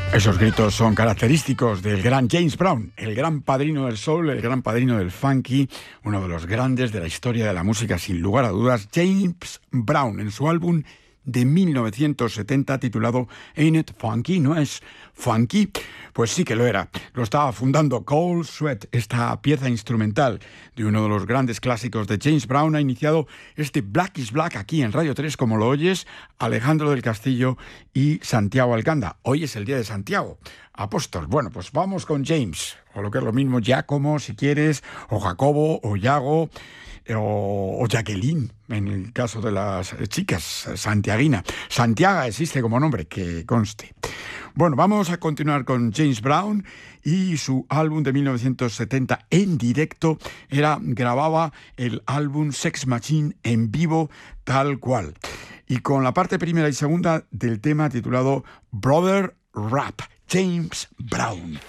Esos gritos son característicos del gran James Brown, el gran padrino del soul, el gran padrino del funky, uno de los grandes de la historia de la música, sin lugar a dudas. James Brown, en su álbum de 1970 titulado Ain't It Funky, ¿no es funky? Pues sí que lo era. Lo estaba fundando Cold Sweat. Esta pieza instrumental de uno de los grandes clásicos de James Brown ha iniciado este Black is Black aquí en Radio 3, como lo oyes, Alejandro del Castillo y Santiago Alcanda. Hoy es el día de Santiago Apóstol. Bueno, pues vamos con James, o lo que es lo mismo, Giacomo, si quieres, o Jacobo, o Yago, o Jacqueline, en el caso de las chicas, santiaguina. Santiago existe como nombre, que conste. Bueno, vamos a continuar con James Brown y su álbum de 1970 en directo. Grababa el álbum Sex Machine en vivo tal cual. Y con la parte primera y segunda del tema titulado Brother Rap, James Brown.